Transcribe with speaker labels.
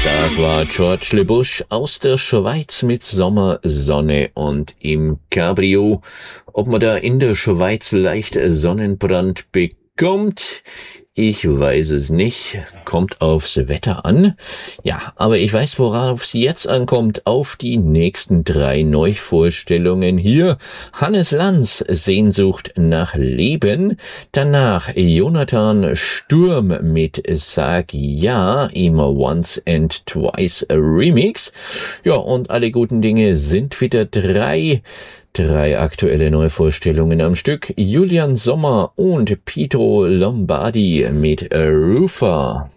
Speaker 1: Das war George Le Busch aus der Schweiz mit Sommer, Sonne und im Cabrio. Ob man da in der Schweiz leicht Sonnenbrand bekommt, ich weiß es nicht. Kommt aufs Wetter an. Ja, aber ich weiß, worauf es jetzt ankommt. Auf die nächsten 3 Neuvorstellungen hier. Hannes Lanz, Sehnsucht nach Leben. Danach Jonathan Sturm mit Sag Ja, immer Once and Twice Remix. Ja, und alle guten Dinge sind wieder 3 aktuelle Neuvorstellungen am Stück. Julian Sommer und Pietro Lombardi mit Rufa.